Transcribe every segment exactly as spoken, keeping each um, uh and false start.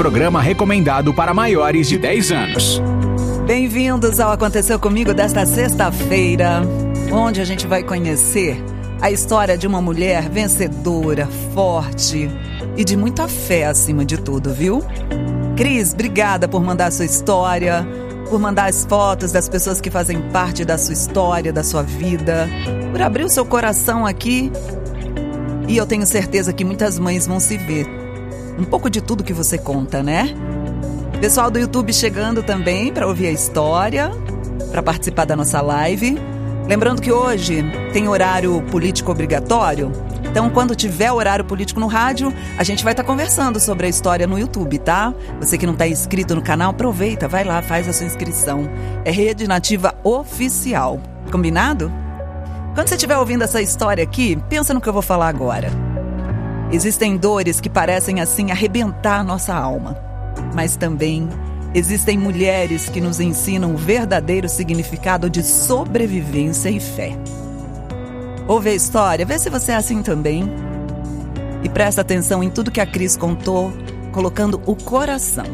programa recomendado para maiores de dez anos. Bem-vindos ao Aconteceu Comigo desta sexta-feira, onde a gente vai conhecer a história de uma mulher vencedora, forte e de muita fé acima de tudo, viu? Cris, obrigada por mandar a sua história, por mandar as fotos das pessoas que fazem parte da sua história, da sua vida, por abrir o seu coração aqui. E eu tenho certeza que muitas mães vão se ver. Um pouco de tudo que você conta, né? Pessoal do YouTube chegando também para ouvir a história, para participar da nossa live. Lembrando que hoje tem horário político obrigatório. Então, quando tiver horário político no rádio, a gente vai estar conversando sobre a história no YouTube, tá? Você que não está inscrito no canal, aproveita, vai lá, faz a sua inscrição. É Rede Nativa Oficial. Combinado? Quando você estiver ouvindo essa história aqui, pensa no que eu vou falar agora. Existem dores que parecem assim arrebentar nossa alma. Mas também existem mulheres que nos ensinam o verdadeiro significado de sobrevivência e fé. Ouve a história, vê se você é assim também. E presta atenção em tudo que a Cris contou, colocando o coração.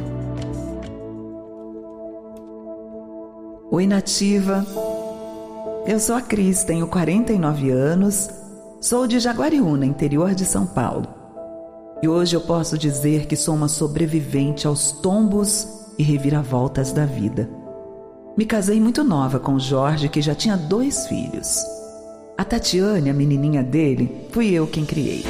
Oi, Nativa. Eu sou a Cris, tenho quarenta e nove anos, sou de Jaguariúna, interior de São Paulo. E hoje eu posso dizer que sou uma sobrevivente aos tombos e reviravoltas da vida. Me casei muito nova com o Jorge, que já tinha dois filhos. A Tatiane, a menininha dele, fui eu quem criei.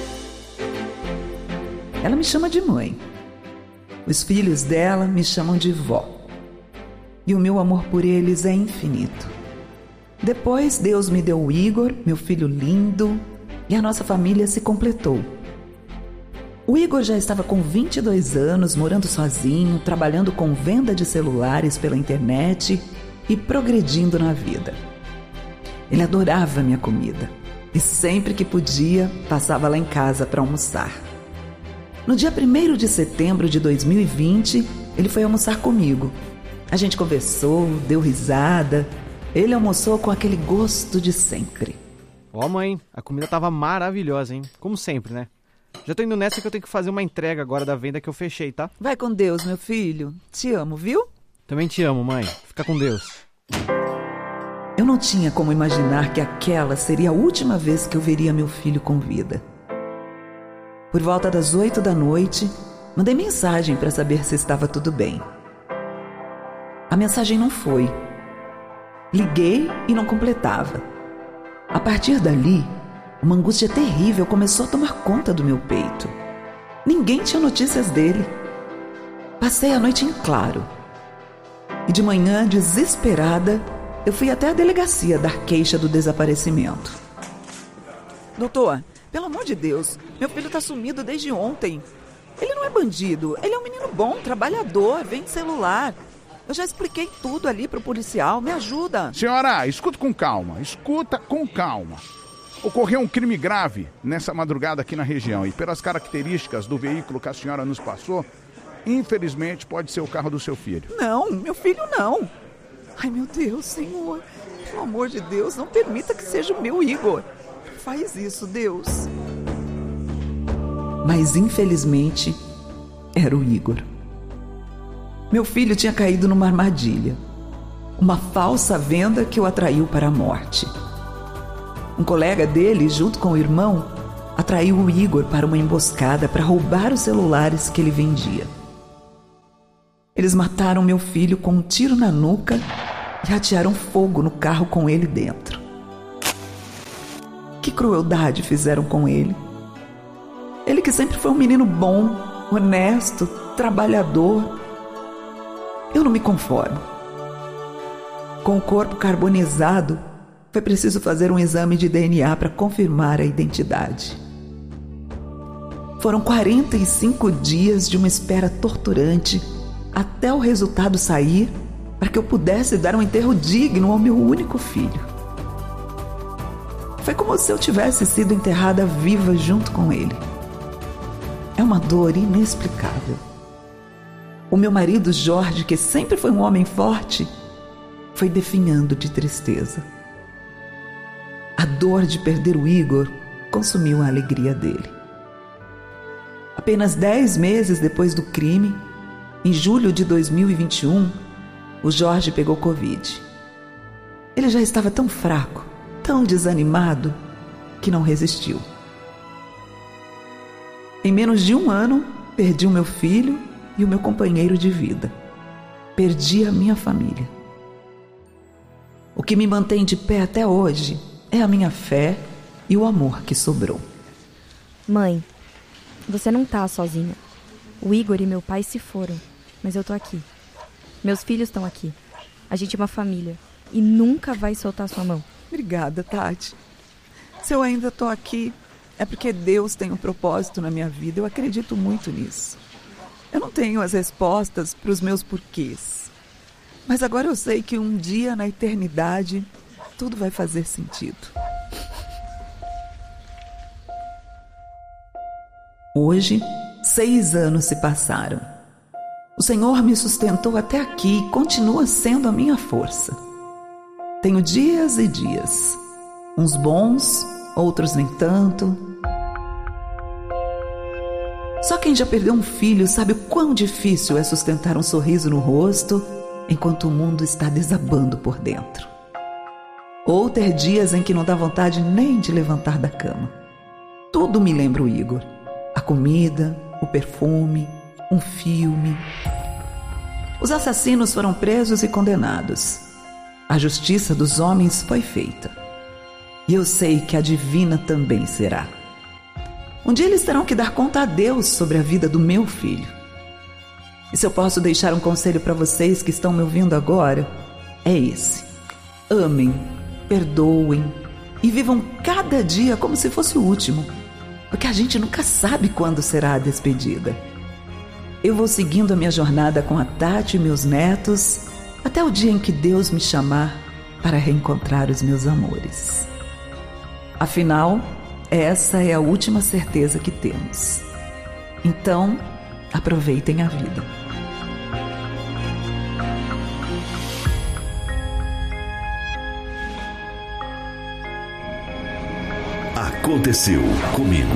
Ela me chama de mãe. Os filhos dela me chamam de vó. E o meu amor por eles é infinito. Depois, Deus me deu o Igor, meu filho lindo, e a nossa família se completou. O Igor já estava com vinte e dois anos, morando sozinho, trabalhando com venda de celulares pela internet e progredindo na vida. Ele adorava minha comida e sempre que podia, passava lá em casa para almoçar. No dia primeiro de setembro de dois mil e vinte, ele foi almoçar comigo. A gente conversou, deu risada. Ele almoçou com aquele gosto de sempre. Ó, oh, mãe, a comida tava maravilhosa, hein? Como sempre, né? Já tô indo nessa que eu tenho que fazer uma entrega agora da venda que eu fechei, tá? Vai com Deus, meu filho. Te amo, viu? Também te amo, mãe. Fica com Deus. Eu não tinha como imaginar que aquela seria a última vez que eu veria meu filho com vida. Por volta das oito da noite, mandei mensagem para saber se estava tudo bem. A mensagem não foi. Liguei e não completava. A partir dali, uma angústia terrível começou a tomar conta do meu peito. Ninguém tinha notícias dele. Passei a noite em claro. E de manhã, desesperada, eu fui até a delegacia dar queixa do desaparecimento. Doutor, pelo amor de Deus, meu filho está sumido desde ontem. Ele não é bandido, ele é um menino bom, trabalhador, vende celular. Eu já expliquei tudo ali pro policial, me ajuda. Senhora, escuta com calma, escuta com calma. Ocorreu um crime grave nessa madrugada aqui na região e pelas características do veículo que a senhora nos passou, infelizmente pode ser o carro do seu filho. Não, meu filho não. Ai, meu Deus, Senhor, pelo amor de Deus, não permita que seja o meu Igor. Faz isso, Deus. Mas infelizmente era o Igor. Meu filho tinha caído numa armadilha. Uma falsa venda que o atraiu para a morte. Um colega dele, junto com o irmão, atraiu o Igor para uma emboscada para roubar os celulares que ele vendia. Eles mataram meu filho com um tiro na nuca e atearam fogo no carro com ele dentro. Que crueldade fizeram com ele. Ele que sempre foi um menino bom, honesto, trabalhador. Eu não me conformo. Com o corpo carbonizado, foi preciso fazer um exame de D N A para confirmar a identidade. Foram quarenta e cinco dias de uma espera torturante até o resultado sair para que eu pudesse dar um enterro digno ao meu único filho. Foi como se eu tivesse sido enterrada viva junto com ele. É uma dor inexplicável. O meu marido Jorge, que sempre foi um homem forte, foi definhando de tristeza. A dor de perder o Igor consumiu a alegria dele. Apenas dez meses depois do crime, em julho de dois mil e vinte e um, o Jorge pegou Covid. Ele já estava tão fraco, tão desanimado, que não resistiu. Em menos de um ano, perdi o meu filho e o meu companheiro de vida. Perdi a minha família. O que me mantém de pé até hoje é a minha fé e o amor que sobrou. Mãe, você não tá sozinha. O Igor e meu pai se foram, mas eu tô aqui. Meus filhos estão aqui. A gente é uma família e nunca vai soltar sua mão. Obrigada, Tati. Se eu ainda tô aqui, é porque Deus tem um propósito na minha vida. Eu acredito muito nisso. Eu não tenho as respostas para os meus porquês. Mas agora eu sei que um dia na eternidade tudo vai fazer sentido. Hoje, seis anos se passaram. O Senhor me sustentou até aqui e continua sendo a minha força. Tenho dias e dias. Uns bons, outros nem tanto. Só quem já perdeu um filho sabe o quão difícil é sustentar um sorriso no rosto enquanto o mundo está desabando por dentro. Ou ter dias em que não dá vontade nem de levantar da cama. Tudo me lembra o Igor. A comida, o perfume, um filme. Os assassinos foram presos e condenados. A justiça dos homens foi feita. E eu sei que a divina também será. Um dia eles terão que dar conta a Deus sobre a vida do meu filho. E se eu posso deixar um conselho para vocês que estão me ouvindo agora, é esse. Amem, perdoem e vivam cada dia como se fosse o último. Porque a gente nunca sabe quando será a despedida. Eu vou seguindo a minha jornada com a Tati e meus netos até o dia em que Deus me chamar para reencontrar os meus amores. Afinal, essa é a última certeza que temos. Então, aproveitem a vida. Aconteceu comigo.